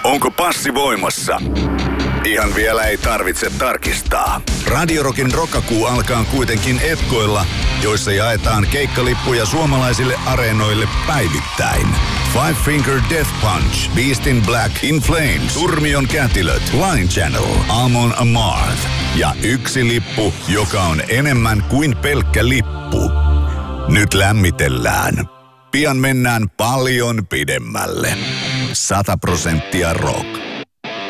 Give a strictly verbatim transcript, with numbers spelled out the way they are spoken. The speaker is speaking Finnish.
Onko passi voimassa? Ihan vielä ei tarvitse tarkistaa. Radio Rockin Rockakuu alkaa kuitenkin etkoilla, joissa jaetaan keikkalippuja suomalaisille areenoille päivittäin. Five Finger Death Punch, Beast in Black, In Flames, Turmion Kätilöt, Line Channel, Amon Amarth ja yksi lippu, joka on enemmän kuin pelkkä lippu. Nyt lämmitellään. Pian mennään paljon pidemmälle. Sata prosenttia rock.